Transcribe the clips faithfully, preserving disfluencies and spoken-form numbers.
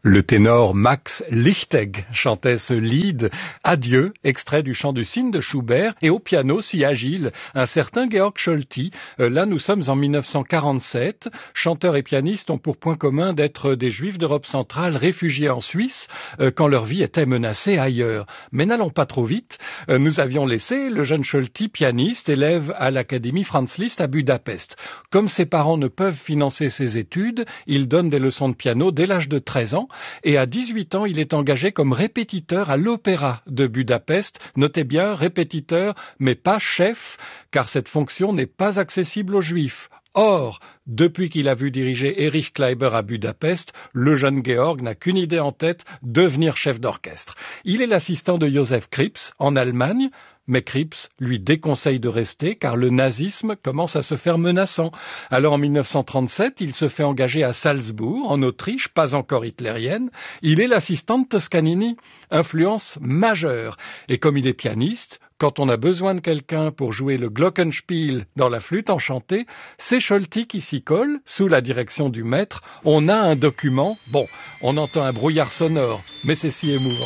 Le ténor Max Lichtegg chantait ce lied « Adieu », extrait du chant du cygne de Schubert, et au piano, si agile, un certain Georg Scholti. Euh, là, nous sommes en mille neuf cent quarante-sept. Chanteurs et pianistes ont pour point commun d'être des Juifs d'Europe centrale réfugiés en Suisse euh, quand leur vie était menacée ailleurs. Mais n'allons pas trop vite. Euh, nous avions laissé le jeune Scholti, pianiste, élève à l'Académie Franz Liszt à Budapest. Comme ses parents ne peuvent financer ses études, il donne des leçons de piano dès l'âge de treize ans. Et à dix-huit ans, il est engagé comme répétiteur à l'Opéra de Budapest. Notez bien, répétiteur, mais pas chef, car cette fonction n'est pas accessible aux Juifs. Or, depuis qu'il a vu diriger Erich Kleiber à Budapest, le jeune Georg n'a qu'une idée en tête, devenir chef d'orchestre. Il est l'assistant de Josef Krips en Allemagne, mais Krips lui déconseille de rester car le nazisme commence à se faire menaçant. Alors en mille neuf cent trente-sept, il se fait engager à Salzbourg, en Autriche, pas encore hitlérienne. Il est l'assistant de Toscanini, influence majeure. Et comme il est pianiste, quand on a besoin de quelqu'un pour jouer le Glockenspiel dans la flûte enchantée, c'est Scholti qui s'y colle, sous la direction du maître. On a un document, bon, on entend un brouillard sonore, mais c'est si émouvant.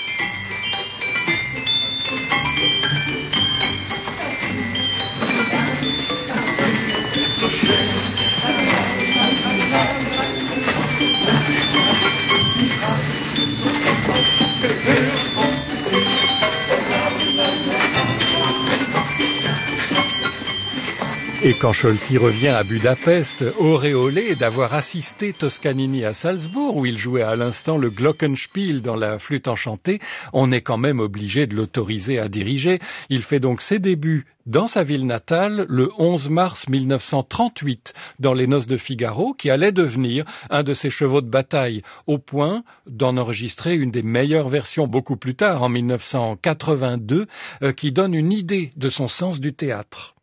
Et quand Scholti revient à Budapest, auréolé d'avoir assisté Toscanini à Salzbourg, où il jouait à l'instant le Glockenspiel dans la flûte enchantée, on est quand même obligé de l'autoriser à diriger. Il fait donc ses débuts dans sa ville natale le onze mars mille neuf cent trente-huit, dans Les Noces de Figaro, qui allait devenir un de ses chevaux de bataille, au point d'en enregistrer une des meilleures versions beaucoup plus tard, en mille neuf cent quatre-vingt-deux, euh, qui donne une idée de son sens du théâtre.